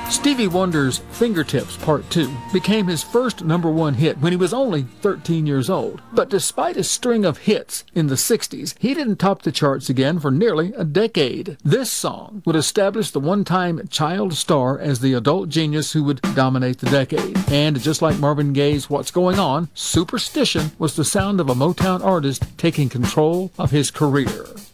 Stevie Wonder's Fingertips Part 2 became his first #1 hit when he was only 13 years old. But despite a string of hits in the 60s, he didn't top the charts again for nearly a decade. This song would establish the one-time child star as the adult genius who would dominate the decade. And just like Marvin Gaye's What's Going On, Superstition was the sound of a Motown artist taking control of his career.